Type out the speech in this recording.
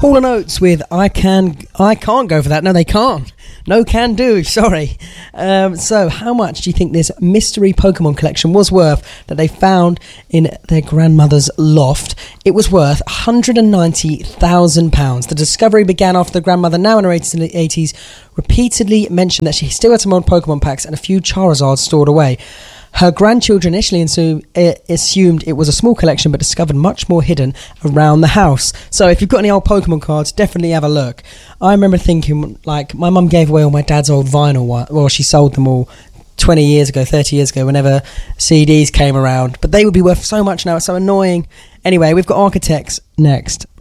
Hall & Oates with I Can't Go For That. No, they can't. No can do, sorry. So how much do you think this mystery Pokemon collection was worth that they found in their grandmother's loft? It was worth £190,000. The discovery began after the grandmother, now in her 80s, repeatedly mentioned that she still had some old Pokemon packs and a few Charizards stored away. Her grandchildren initially assumed it was a small collection, but discovered much more hidden around the house. So if you've got any old Pokemon cards, definitely have a look. I remember thinking, like, my mum gave away all my dad's old vinyl, well, she sold them all 20 years ago, 30 years ago, whenever CDs came around. But they would be worth so much now, it's so annoying. Anyway, we've got Architects next.